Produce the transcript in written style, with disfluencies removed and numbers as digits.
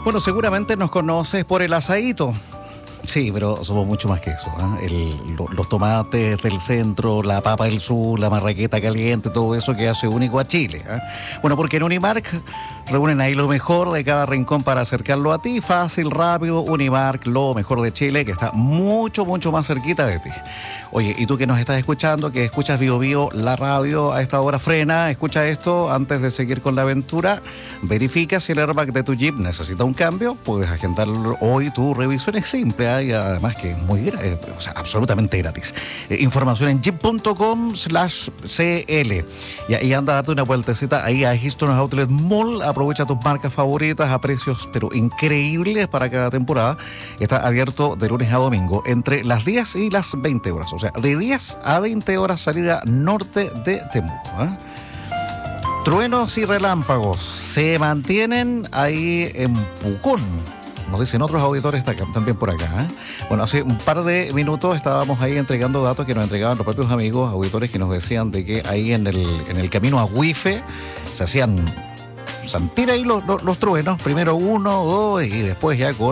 Bueno, seguramente nos conoces por el asadito. Sí, pero somos mucho más que eso, ¿eh? Los tomates del centro, la papa del sur, la marraqueta caliente, todo eso que hace único a Chile, ¿eh? Bueno, porque en Unimark reúnen ahí lo mejor de cada rincón para acercarlo a ti. Fácil, rápido, Unimark, lo mejor de Chile, que está mucho, mucho más cerquita de ti. Oye, y tú que nos estás escuchando, que escuchas Bio Bio, la radio, a esta hora frena, escucha esto antes de seguir con la aventura. Verifica si el airbag de tu Jeep necesita un cambio. Puedes agendar hoy tu revisión, es simple, ¿eh? Y además que es muy absolutamente gratis. Información en jeep.com/cl. Y anda a darte una vueltecita ahí a Houston Outlet Mall. Aprovecha tus marcas favoritas a precios pero increíbles para cada temporada. Está abierto de lunes a domingo entre las 10 y las 20 horas. O sea, de 10 a 20 horas salida norte de Temuco, ¿eh? Truenos y relámpagos se mantienen ahí en Pucón. Nos dicen otros auditores también por acá, ¿eh? Bueno, hace un par de minutos estábamos ahí entregando datos que nos entregaban los propios amigos, auditores, que nos decían de que ahí en el camino a Huife se hacían sentir ahí los truenos, primero 1, 2 y después ya con